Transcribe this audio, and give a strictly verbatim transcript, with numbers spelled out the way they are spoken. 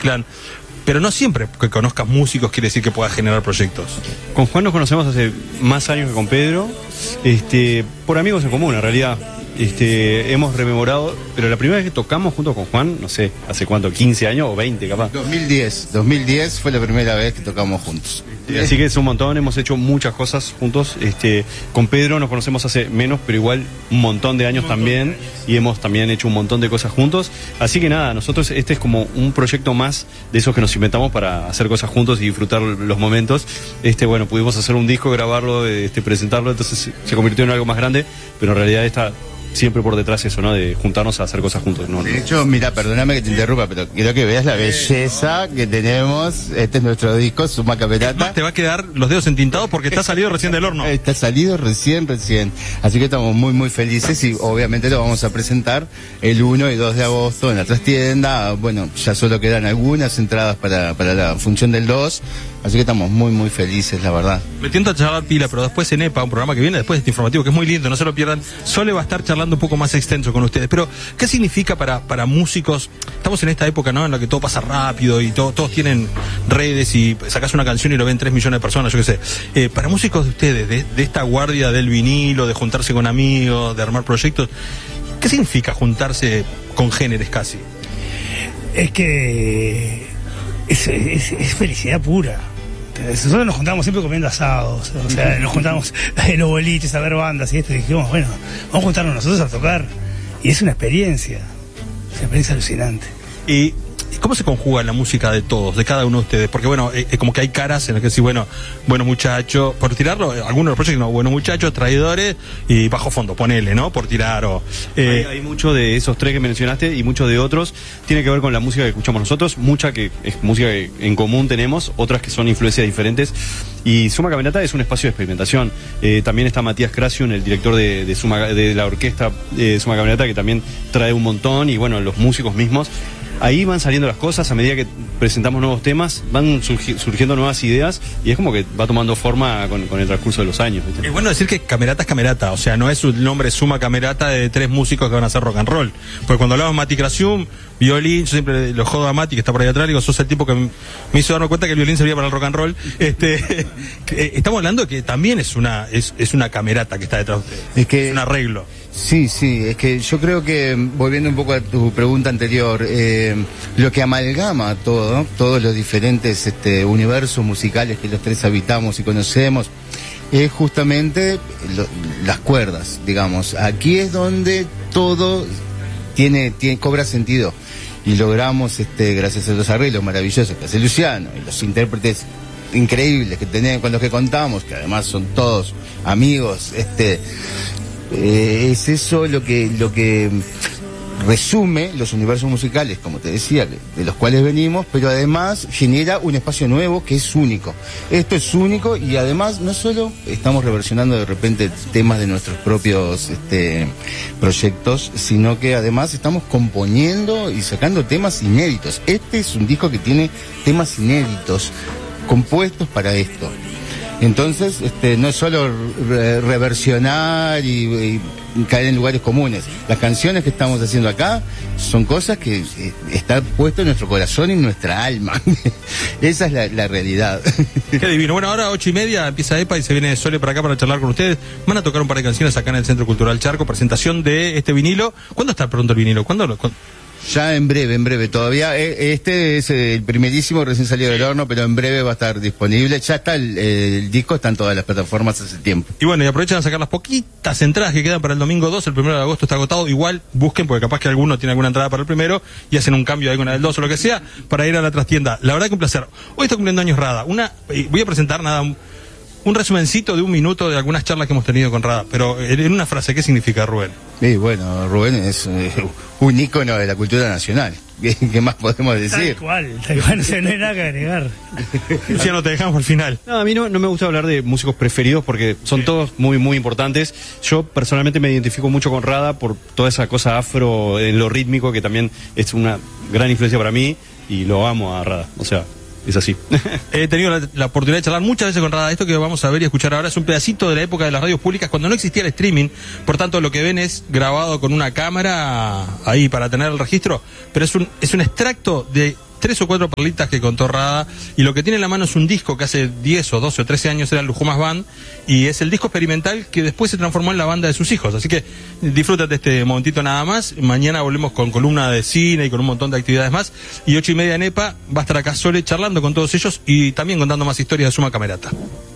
mezclan. Pero no siempre que conozcas músicos quiere decir que puedas generar proyectos. Con Juan nos conocemos hace más años que con Pedro, este, por amigos en común en realidad. Este, hemos rememorado, pero la primera vez que tocamos junto con Juan, no sé, hace cuánto, quince años o veinte capaz. dos mil diez, dos mil diez fue la primera vez que tocamos juntos. Así que es un montón, hemos hecho muchas cosas juntos. Este, con Pedro nos conocemos hace menos, pero igual un montón de años también, de años. Y hemos también hecho un montón de cosas juntos. Así que nada, nosotros este es como un proyecto más de esos que nos inventamos para hacer cosas juntos y disfrutar los momentos. Este, bueno, pudimos hacer un disco, grabarlo, este, presentarlo, entonces se convirtió en algo más grande, pero en realidad esta siempre por detrás eso, ¿no? De juntarnos a hacer cosas juntos, ¿no? De hecho, mira, perdóname que te interrumpa, pero quiero que veas la belleza que tenemos. Este es nuestro disco, Suma Camerata. Te va a quedar los dedos entintados porque está salido recién del horno. Está salido recién, recién. Así que estamos muy, muy felices y obviamente lo vamos a presentar el uno y dos de agosto en la trastienda. Bueno, ya solo quedan algunas entradas para, para la función del dos. Así que estamos muy, muy felices, la verdad. Me tiento a charlar pila, pero después en EPA, un programa que viene después de este informativo, que es muy lindo, no se lo pierdan. Sole va a estar charlando un poco más extenso con ustedes. Pero, ¿qué significa para, para músicos? Estamos en esta época, ¿no? En la que todo pasa rápido y todo, todos tienen redes y sacás una canción y lo ven tres millones de personas, yo qué sé. Eh, para músicos de ustedes, de, de esta guardia del vinilo, de juntarse con amigos, de armar proyectos, ¿qué significa juntarse con géneros casi? Es que es, es, es felicidad pura. Nosotros nos juntamos siempre comiendo asados, o sea, nos juntamos en los boliches a ver bandas y esto, y dijimos, bueno, vamos a juntarnos nosotros a tocar. Y es una experiencia, es una experiencia alucinante. Y ¿cómo se conjuga la música de todos, de cada uno de ustedes? Porque bueno, es eh, como que hay caras en las que decís, bueno, buenos muchachos, por tirarlo, algunos de los proyectos, no, buenos muchachos, traidores y bajo fondo, ponele, ¿no? Por tirar o... Eh... Hay, hay mucho de esos tres que mencionaste y mucho de otros. Tiene que ver con la música que escuchamos nosotros, mucha que es música que en común tenemos, otras que son influencias diferentes. Y Suma Camerata es un espacio de experimentación. Eh, también está Matías Krasiun, el director de, de, Suma, de la orquesta de Suma Camerata, que también trae un montón, y bueno, los músicos mismos. Ahí van saliendo las cosas, a medida que presentamos nuevos temas, van surgi surgiendo nuevas ideas y es como que va tomando forma con, con el transcurso de los años, ¿viste? Es bueno decir que Camerata es Camerata, o sea, no es un nombre Suma Camerata de tres músicos que van a hacer rock and roll. Porque cuando hablamos de Mati Krasiun, violín, yo siempre lo jodo a Mati, que está por ahí atrás, digo, sos el tipo que me hizo darme cuenta que el violín servía para el rock and roll. Este, estamos hablando de que también es una, es, es una camerata que está detrás de ustedes, es, que, es un arreglo. Sí, sí, es que yo creo que, volviendo un poco a tu pregunta anterior, eh, lo que amalgama todo, todos los diferentes este, universos musicales que los tres habitamos y conocemos, es justamente lo, las cuerdas, digamos. Aquí es donde todo tiene, tiene cobra sentido y logramos, este, gracias a los arreglos maravillosos que hace Luciano y los intérpretes increíbles que tenemos, con los que contamos, que además son todos amigos, este... Eh, es eso lo que lo que resume los universos musicales, como te decía, de los cuales venimos, pero además genera un espacio nuevo que es único. Esto es único y además no solo estamos reversionando de repente temas de nuestros propios este, proyectos, sino que además estamos componiendo y sacando temas inéditos. Este es un disco que tiene temas inéditos, compuestos para esto. Entonces, este, no es solo re reversionar y, y caer en lugares comunes. Las canciones que estamos haciendo acá son cosas que eh, están puestas en nuestro corazón y en nuestra alma. Esa es la, la realidad. Qué divino. Bueno, ahora ocho y media empieza EPA y se viene Sole para acá para charlar con ustedes. Van a tocar un par de canciones acá en el Centro Cultural Charco, presentación de este vinilo. ¿Cuándo está pronto el vinilo? ¿Cuándo lo...? ¿Cuándo? Ya en breve, en breve. Todavía este es el primerísimo, recién salido del horno, pero en breve va a estar disponible. Ya está el, el disco, está en todas las plataformas hace tiempo. Y bueno, y aprovechan a sacar las poquitas entradas que quedan para el domingo dos, el primero de agosto está agotado. Igual busquen, porque capaz que alguno tiene alguna entrada para el primero y hacen un cambio ahí con el dos o lo que sea, para ir a la trastienda. La verdad que un placer. Hoy está cumpliendo años Rada. Una, voy a presentar nada... Un, un resumencito de un minuto de algunas charlas que hemos tenido con Rada, pero en una frase, ¿qué significa Rubén? Sí, bueno, Rubén es eh, un ícono de la cultura nacional. ¿Qué, qué más podemos decir? Tal cual, tal cual, no, no hay nada que agregar. Luciano, te dejamos al final. No, a mí no, no me gusta hablar de músicos preferidos porque son todos muy, muy importantes. Yo personalmente me identifico mucho con Rada por toda esa cosa afro en lo rítmico, que también es una gran influencia para mí, y lo amo a Rada, o sea... Es así. He tenido la, la oportunidad de charlar muchas veces con Rada. Esto que vamos a ver y escuchar ahora es un pedacito de la época de las radios públicas, cuando no existía el streaming. Por tanto, lo que ven es grabado con una cámara ahí para tener el registro. Pero es un, es un extracto de tres o cuatro perlitas que contó Rada, y lo que tiene en la mano es un disco que hace diez o doce o trece años era el Lujumas Band, y es el disco experimental que después se transformó en la banda de sus hijos. Así que disfrútate este momentito nada más. Mañana volvemos con columna de cine y con un montón de actividades más, y ocho y media en EPA va a estar acá Sole charlando con todos ellos y también contando más historias de Suma Camerata.